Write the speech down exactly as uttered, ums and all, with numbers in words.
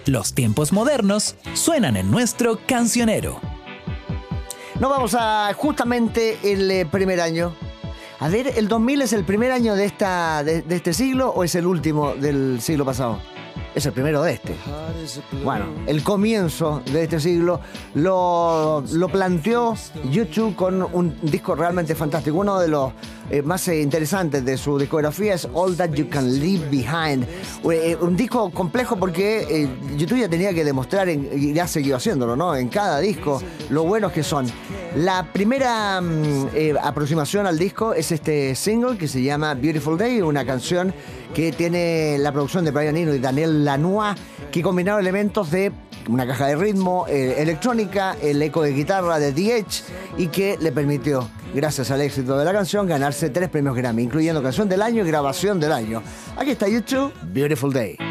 Los tiempos modernos suenan en nuestro cancionero. Nos vamos a justamente el eh, primer año. A ver, ¿el dos mil es el primer año de, esta, de, de este siglo o es el último del siglo pasado? Es el primero de este. Bueno, el comienzo de este siglo lo, lo planteó U dos con un disco realmente fantástico. Uno de los eh, más eh, interesantes de su discografía es All That You Can Leave Behind. Eh, un disco complejo porque eh, U dos ya tenía que demostrar, en, y ya ha seguido haciéndolo, ¿no? En cada disco, lo buenos que son. La primera eh, aproximación al disco es este single que se llama Beautiful Day, una canción que tiene la producción de Brian Eno y Daniel Lanois, que combinaron elementos de una caja de ritmo, eh, electrónica, el eco de guitarra de The Edge, y que le permitió, gracias al éxito de la canción, ganarse tres premios Grammy, incluyendo Canción del Año y Grabación del Año. Aquí está U dos, Beautiful Day.